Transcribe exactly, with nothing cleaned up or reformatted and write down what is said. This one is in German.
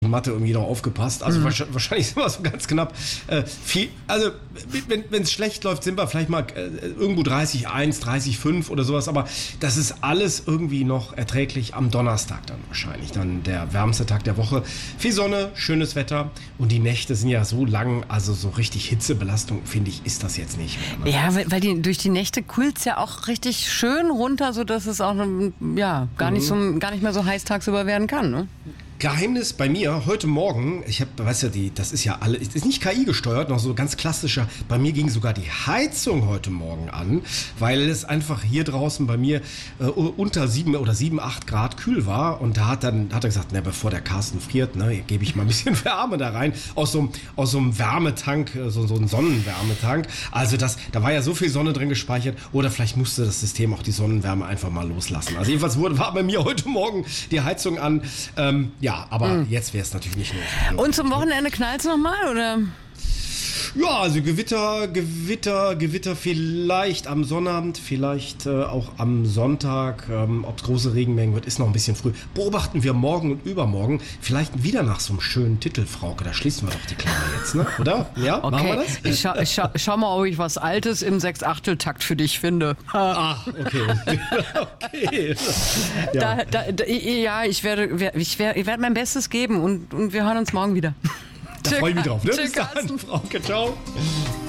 Matte irgendwie noch aufgepasst. Also mhm. wahrscheinlich, wahrscheinlich sind wir so ganz knapp. Äh, viel, also wenn es schlecht läuft, sind wir vielleicht mal äh, irgendwo dreißig Komma eins, dreißig Komma fünf oder sowas. Aber das ist alles irgendwie noch erträglich am Donnerstag dann wahrscheinlich. Dann der wärmste Tag der Woche. Viel Sonne, schönes Wetter und die Nächte sind ja so lang, also so richtig Hitzebelastung, finde ich, ist das jetzt nicht mehr. Ne? Ja, weil, weil die, durch die Nächte kühlt es ja auch richtig schön runter, sodass es auch ja, gar, nicht so, gar nicht mehr so heiß tagsüber werden kann. Ne? Geheimnis bei mir heute Morgen, ich habe, weißt du, die, das ist ja alle, ist nicht K I gesteuert, noch so ganz klassischer, bei mir ging sogar die Heizung heute Morgen an, weil es einfach hier draußen bei mir äh, unter sieben oder sieben, acht Grad kühl war und da hat dann, hat er gesagt, na, bevor der Carsten friert, ne, gebe ich mal ein bisschen Wärme da rein, aus so, aus so einem Wärmetank, so, so einem Sonnenwärmetank, also das, da war ja so viel Sonne drin gespeichert oder vielleicht musste das System auch die Sonnenwärme einfach mal loslassen. Also jedenfalls wurde, war bei mir heute Morgen die Heizung an, ähm, ja, Ja, aber mhm. jetzt wäre es natürlich nicht nötig. Und zum Wochenende knallt es nochmal, oder? Ja, also Gewitter, Gewitter, Gewitter vielleicht am Sonnabend, vielleicht äh, auch am Sonntag. Ähm, ob es große Regenmengen wird, ist noch ein bisschen früh. Beobachten wir morgen und übermorgen vielleicht wieder nach so einem schönen Titel, Frauke. Da schließen wir doch die Klammer jetzt, ne? Oder? Ja, okay. Machen wir das? Ich, scha- ich scha- schau mal, ob ich was Altes im Sechs-Achtel-Takt für dich finde. Ach, okay. okay. Ja, da, da, da, ja ich werde, ich werde, ich werde mein Bestes geben und, und wir hören uns morgen wieder. Da freue ich mich drauf. Ne? Bis dann, Frauke. Ciao.